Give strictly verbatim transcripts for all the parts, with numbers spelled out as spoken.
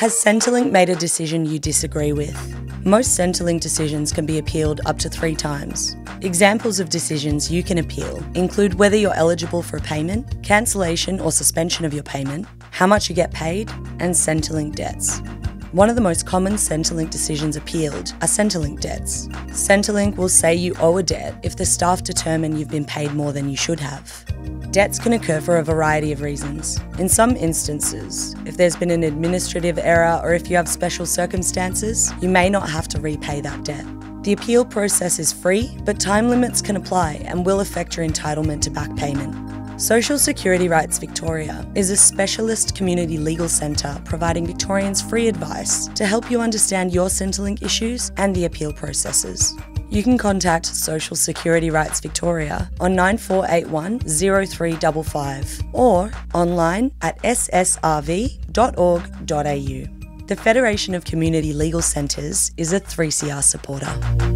Has Centrelink made a decision you disagree with? Most Centrelink decisions can be appealed up to three times. Examples of decisions you can appeal include whether you're eligible for a payment, cancellation or suspension of your payment, how much you get paid, and Centrelink debts. One of the most common Centrelink decisions appealed are Centrelink debts. Centrelink will say you owe a debt if the staff determine you've been paid more than you should have. Debts can occur for a variety of reasons. In some instances, if there's been an administrative error or if you have special circumstances, you may not have to repay that debt. The appeal process is free, but time limits can apply and will affect your entitlement to back payment. Social Security Rights Victoria is a specialist community legal centre providing Victorians free advice to help you understand your Centrelink issues and the appeal processes. You can contact Social Security Rights Victoria on nine four eight one, zero three five five or online at s s r v dot org dot a u. The Federation of Community Legal Centres is a three C R supporter.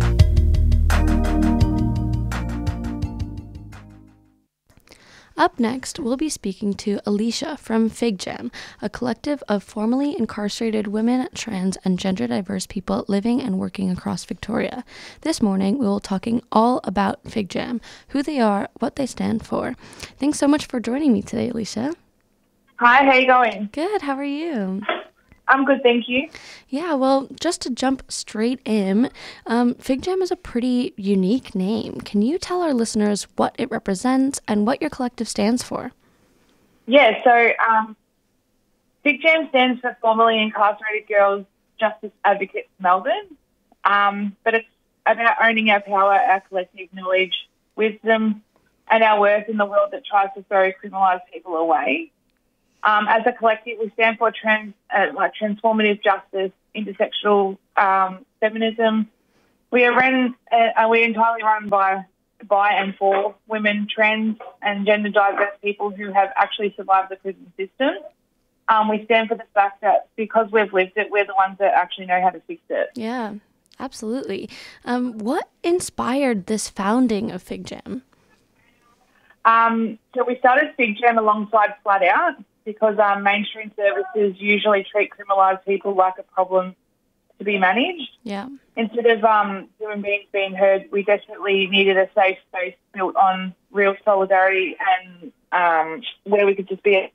Up next, we'll be speaking to Alicia from FigJam, a collective of formerly incarcerated women, trans, and gender-diverse people living and working across Victoria. This morning, we will be talking all about FigJam, who they are, what they stand for. Thanks so much for joining me today, Alicia. Hi, how you going? Good, how are you? I'm good, thank you. Yeah, well, just to jump straight in, um, FigJam is a pretty unique name. Can you tell our listeners what it represents and what your collective stands for? Yeah, so um, FigJam stands for Formerly Incarcerated Girls Justice Advocates Melbourne, um, but it's about owning our power, our collective knowledge, wisdom, and our worth in the world that tries to throw criminalised people away. Um, as a collective, we stand for trans, uh, like transformative justice, intersectional um, feminism. We are run, uh, we're entirely run by, by and for women, trans and gender diverse people who have actually survived the prison system. Um, we stand for the fact that because we've lived it, we're the ones that actually know how to fix it. Yeah, absolutely. Um, what inspired this founding of FigJam? Um, so we started FigJam alongside Flat Out, because um, mainstream services usually treat criminalised people like a problem to be managed. Yeah. Instead of um, human beings being heard, we desperately needed a safe space built on real solidarity and um, where we could just be.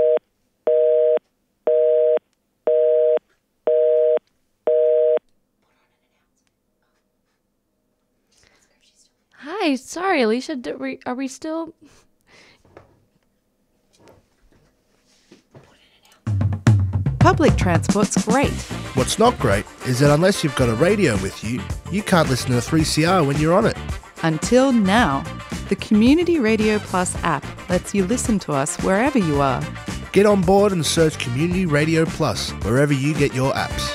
Hi, sorry, Alicia. Are we, are we still... Public transport's great. What's not great is that unless you've got a radio with you, you can't listen to three C R when you're on it. Until now. The Community Radio Plus app lets you listen to us wherever you are. Get on board and search Community Radio Plus wherever you get your apps.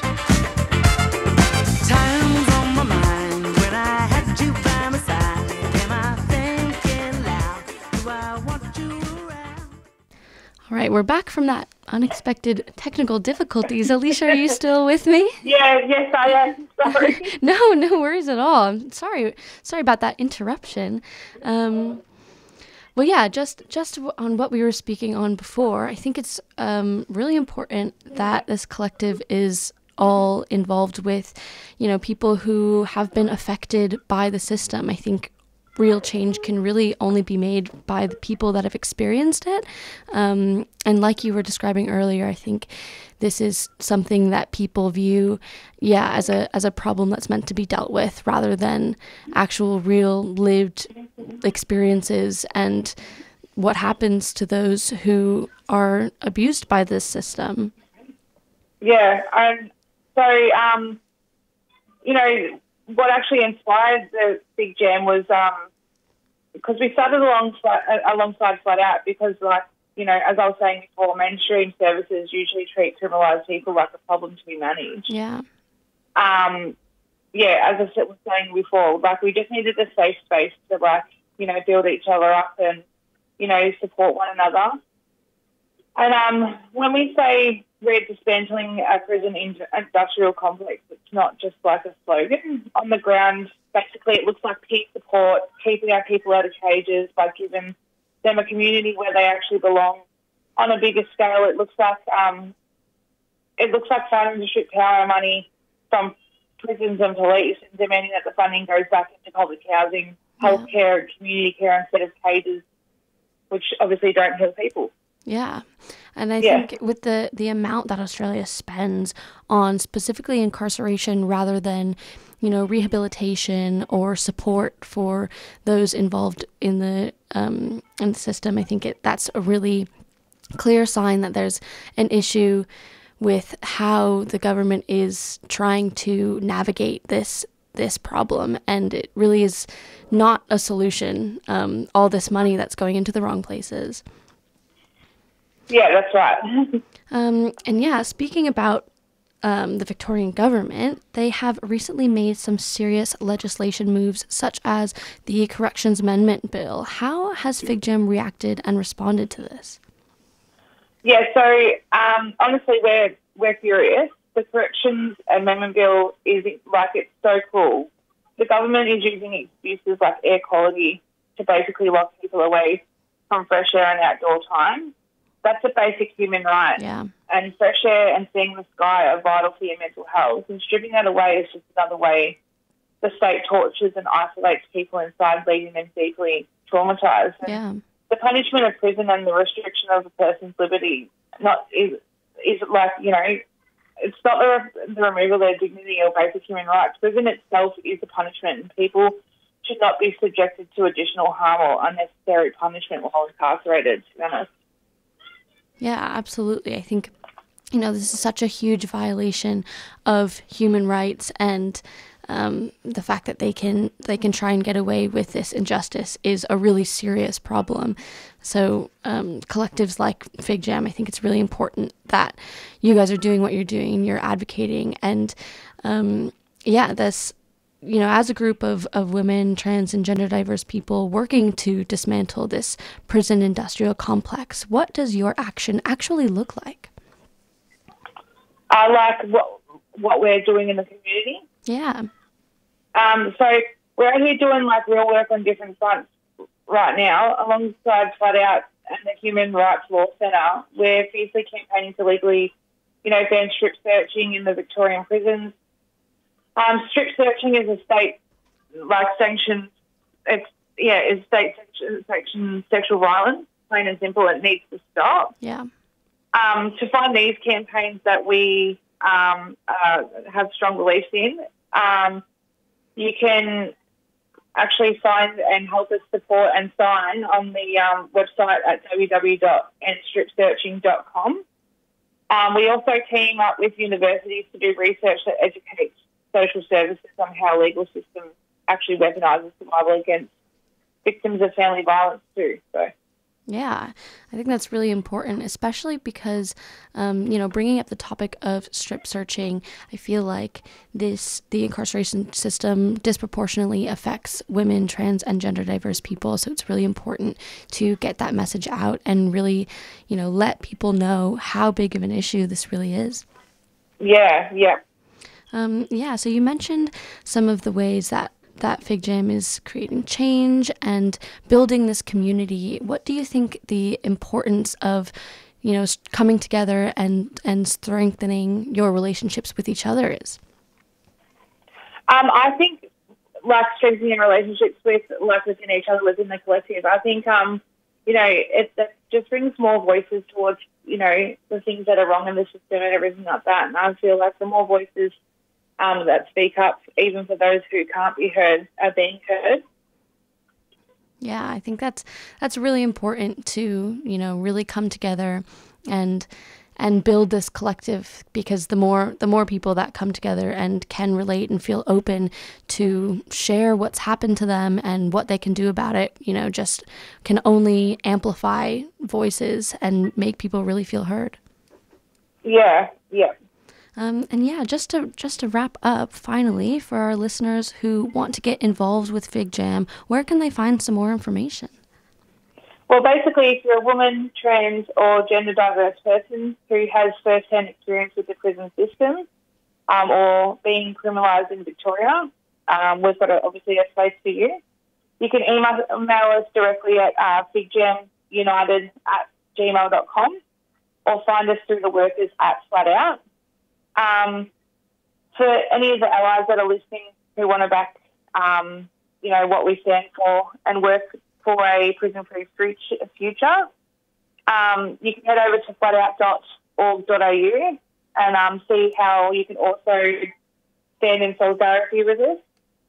Time's on my mind when I had you by my side. Am I thinking loud? Do I want you around? All right, we're back from that unexpected technical difficulties. Alicia, are you still with me? Yeah, yes, I am. Sorry. no, no worries at all. I'm sorry. Sorry about that interruption. Um, well, yeah, just just on what we were speaking on before, I think it's um, really important that this collective is all involved with, you know, people who have been affected by the system. I think real change can really only be made by the people that have experienced it. Um, and like you were describing earlier, I think this is something that people view, yeah, as a as a problem that's meant to be dealt with rather than actual real lived experiences and what happens to those who are abused by this system. Yeah, and so, um, you know, what actually inspired the FigJam was um, because we started alongside, alongside Flat Out because, like, you know, as I was saying before, mainstream services usually treat criminalised people like a problem to be managed. Yeah. Um, yeah, as I was saying before, like, we just needed a safe space to, like, you know, build each other up and, you know, support one another. And um, when we say we're dismantling a prison industrial complex, it's not just like a slogan. On the ground, basically it looks like peace support, keeping our people out of cages by giving them a community where they actually belong. On a bigger scale, it looks like um, it looks like funding to strip power money from prisons and police and demanding that the funding goes back into public housing, healthcare, and community care instead of cages, which obviously don't heal people. Yeah. And I Yeah. think with the, the amount that Australia spends on specifically incarceration rather than, you know, rehabilitation or support for those involved in the um, in the system, I think it, that's a really clear sign that there's an issue with how the government is trying to navigate this this problem, and it really is not a solution. Um, all this money that's going into the wrong places. Yeah, that's right. Um, and yeah, speaking about um, the Victorian government, they have recently made some serious legislation moves, such as the Corrections Amendment Bill. How has FigGem reacted and responded to this? Yeah, so um, honestly, we're we're furious. The Corrections Amendment Bill is like it's so cool. The government is using excuses like air quality to basically lock people away from fresh air and outdoor time. That's a basic human right. Yeah. And fresh air and seeing the sky are vital for your mental health. And stripping that away is just another way the state tortures and isolates people inside, leaving them deeply traumatised. And Yeah. the punishment of prison and the restriction of a person's liberty not is is like, you know, it's not the, the removal of their dignity or basic human rights. Prison itself is a punishment, and people should not be subjected to additional harm or unnecessary punishment while incarcerated, to be honest. Yeah, absolutely. I think, you know, this is such a huge violation of human rights, and um, the fact that they can they can try and get away with this injustice is a really serious problem. So um, collectives like FigJam, I think it's really important that you guys are doing what you're doing, you're advocating, and um, yeah, this, you know, as a group of, of women, trans and gender diverse people working to dismantle this prison industrial complex, what does your action actually look like? I like what what we're doing in the community. Yeah. Um, so we're out here doing like real work on different fronts right now, alongside Flat Out and the Human Rights Law Centre. We're fiercely campaigning to legally, you know, ban strip searching in the Victorian prisons. Um, strip searching is a state like sanctioned. It's yeah, it's state sanctioned sexual violence. Plain and simple, it needs to stop. Yeah. Um, to find these campaigns that we um, uh, have strong beliefs in, um, you can actually find and help us support and sign on the um, website at w w w dot end strip searching dot com. Um, we also team up with universities to do research that educates social services on how legal system actually weaponises survival against victims of family violence too. So. Yeah, I think that's really important, especially because, um, you know, bringing up the topic of strip searching, I feel like this, the incarceration system disproportionately affects women, trans, and gender diverse people. So it's really important to get that message out and really, you know, let people know how big of an issue this really is. Yeah, yeah. Um, yeah, so you mentioned some of the ways that that FigJam is creating change and building this community. What do you think the importance of, you know, coming together and, and strengthening your relationships with each other is? Um, I think, like, strengthening relationships with, like, within each other, within the collective. I think, um, you know, it, it just brings more voices towards, you know, the things that are wrong in the system and everything like that. And I feel like the more voices Um, that speak up, even for those who can't be heard, are being heard. Yeah, I think that's that's really important to, you know, really come together and and build this collective, because the more the more people that come together and can relate and feel open to share what's happened to them and what they can do about it, you know, just can only amplify voices and make people really feel heard. Yeah, yeah. Um, and yeah, just to just to wrap up, finally, for our listeners who want to get involved with FigJam, where can they find some more information? Well, basically, if you're a woman, trans, or gender diverse person who has first-hand experience with the prison system um, or being criminalised in Victoria, um, we've got a, obviously a space for you. You can email, email us directly at uh, figjamunited at gmail dot com or find us through the workers at Flat Out. Um, for any of the allies that are listening who want to back, um, you know, what we stand for and work for a prison-free future, um, you can head over to flatout dot org dot a u and um, see how you can also stand in solidarity with us.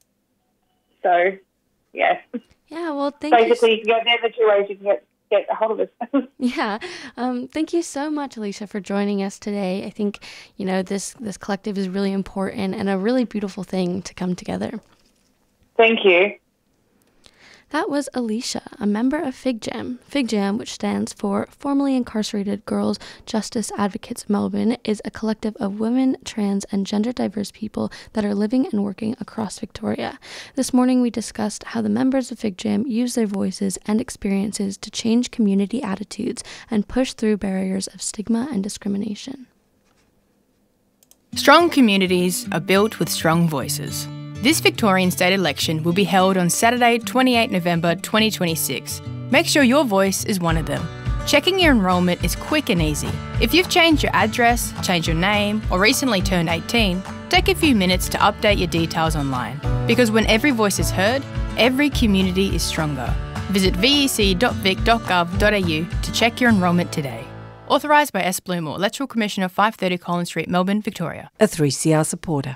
So, yeah. Yeah, well, thank Basically, you. you can go there the two ways you can get, get a hold of us. Yeah. Um, thank you so much, Alicia, for joining us today. I think, you know, this, this collective is really important and a really beautiful thing to come together. Thank you. That was Alicia, a member of FIGJAM. FIGJAM, which stands for Formerly Incarcerated Girls Justice Advocates Melbourne, is a collective of women, trans, and gender diverse people that are living and working across Victoria. This morning we discussed how the members of FIGJAM use their voices and experiences to change community attitudes and push through barriers of stigma and discrimination. Strong communities are built with strong voices. This Victorian state election will be held on Saturday, the twenty-eighth of November twenty twenty-six. Make sure your voice is one of them. Checking your enrolment is quick and easy. If you've changed your address, changed your name, or recently turned eighteen, take a few minutes to update your details online. Because when every voice is heard, every community is stronger. Visit v e c dot vic dot gov dot a u to check your enrolment today. Authorised by S. Blumore, Electoral Commissioner, five thirty Collins Street, Melbourne, Victoria. A three C R supporter.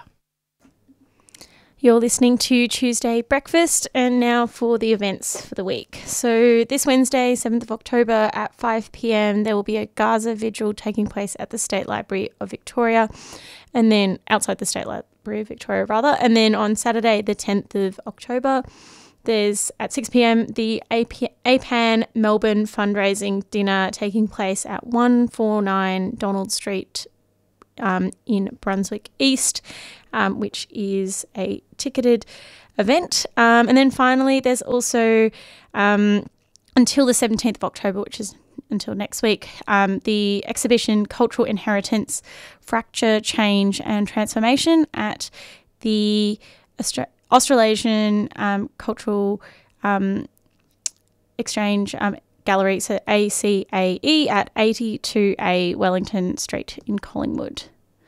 You're listening to Tuesday Breakfast, and now for the events for the week. So this Wednesday, seventh of October at five p m, there will be a Gaza vigil taking place at the State Library of Victoria, and then outside the State Library of Victoria, rather. And then on Saturday, the tenth of October, there's at six p m the A P- A P A N Melbourne fundraising dinner taking place at one forty-nine Donald Street um, in Brunswick East. Um, which is a ticketed event. Um, and then finally, there's also, um, until the seventeenth of October, which is until next week, um, the exhibition Cultural Inheritance, Fracture, Change and Transformation at the Austra- Australasian um, Cultural um, Exchange um, Gallery, so A C A E, at eighty-two A Wellington Street in Collingwood.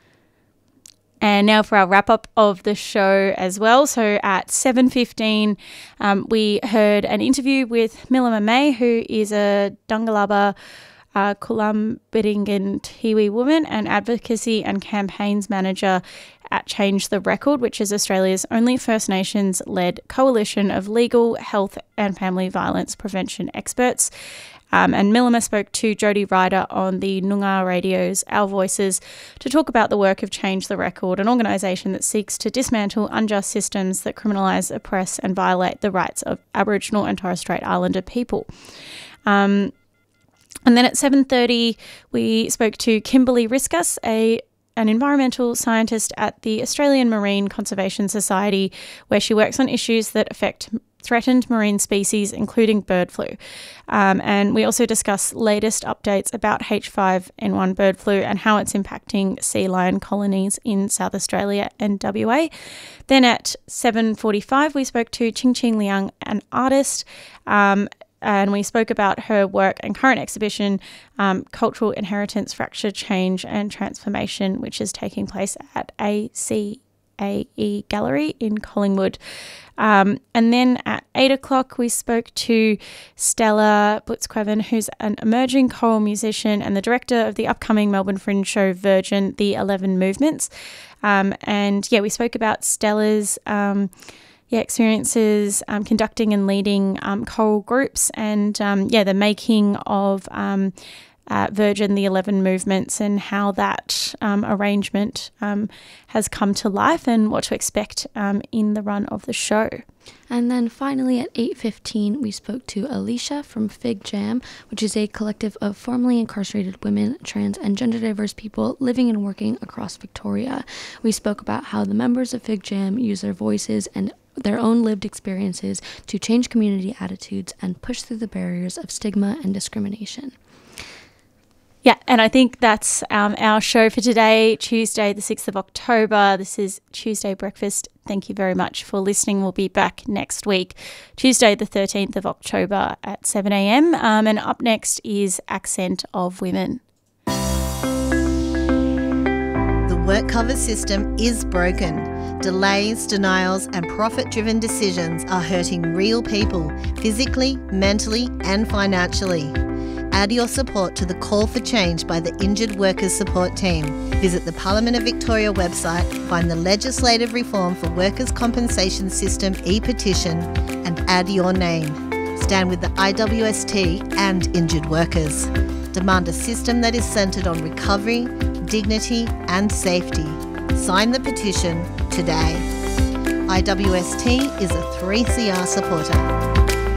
And now for our wrap-up of the show as well. So at seven fifteen, um, we heard an interview with Milima May, who is a Dungalaba uh, Kulumbiringan Tiwi woman and advocacy and campaigns manager at Change the Record, which is Australia's only First Nations-led coalition of legal, health and family violence prevention experts. Um, and Milima spoke to Jodie Ryder on the Noongar Radio's Our Voices to talk about the work of Change the Record, an organisation that seeks to dismantle unjust systems that criminalise, oppress and violate the rights of Aboriginal and Torres Strait Islander people. Um, and then at seven thirty, we spoke to Kimberly Riskus, a an environmental scientist at the Australian Marine Conservation Society, where she works on issues that affect threatened marine species, including bird flu. Um, and we also discuss latest updates about H five N one bird flu and how it's impacting sea lion colonies in South Australia and W A. Then at seven forty-five, we spoke to Ching Ching Liang, an artist, um, and we spoke about her work and current exhibition, um, Cultural Inheritance, Fracture, Change and Transformation, which is taking place at A C A E Gallery in Collingwood. Um, and then at eight o'clock, we spoke to Stella Butzqueven, who's an emerging choral musician and the director of the upcoming Melbourne Fringe show Virgin, The Eleven Movements. Um, and yeah, we spoke about Stella's um, yeah experiences um, conducting and leading um, choral groups, and um, yeah, the making of um, Uh, Virgin, the Eleven Movements, and how that um, arrangement um, has come to life and what to expect um, in the run of the show. And then finally at eight fifteen, we spoke to Alicia from FIGJAM, which is a collective of formerly incarcerated women, trans and gender diverse people living and working across Victoria. We spoke about how the members of FIGJAM use their voices and their own lived experiences to change community attitudes and push through the barriers of stigma and discrimination. Yeah, and I think that's um, our show for today, Tuesday, the sixth of October. This is Tuesday Breakfast. Thank you very much for listening. We'll be back next week, Tuesday, the thirteenth of October at seven a m. Um, and up next is Accent of Women. The Work Recover system is broken. Delays, denials, and profit-driven decisions are hurting real people, physically, mentally, and financially. Add your support to the call for change by the Injured Workers Support Team. Visit the Parliament of Victoria website, find the Legislative Reform for Workers' Compensation System e-petition, and add your name. Stand with the I W S T and injured workers. Demand a system that is centred on recovery, dignity, and safety. Sign the petition today. I W S T is a three C R supporter.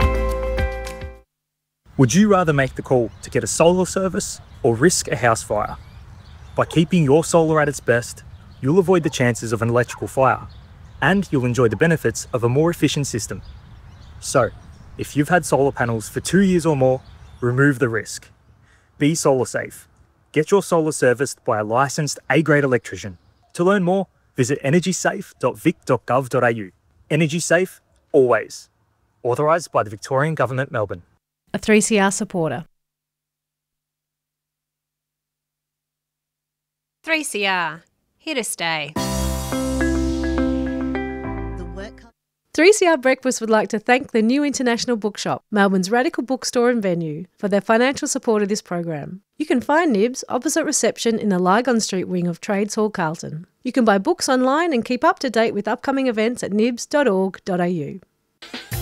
Would you rather make the call to get a solar service or risk a house fire? By keeping your solar at its best, you'll avoid the chances of an electrical fire, and you'll enjoy the benefits of a more efficient system. So, if you've had solar panels for two years or more, remove the risk. Be solar safe. Get your solar serviced by a licensed A-grade electrician. To learn more, visit energy safe dot vic dot gov dot a u. Energy Safe, always. Authorised by the Victorian Government, Melbourne. A three C R supporter. three C R, here to stay. three C R Breakfast would like to thank the New International Bookshop, Melbourne's radical bookstore and venue, for their financial support of this program. You can find Nibs opposite reception in the Lygon Street wing of Trades Hall, Carlton. You can buy books online and keep up to date with upcoming events at nibs dot org dot a u.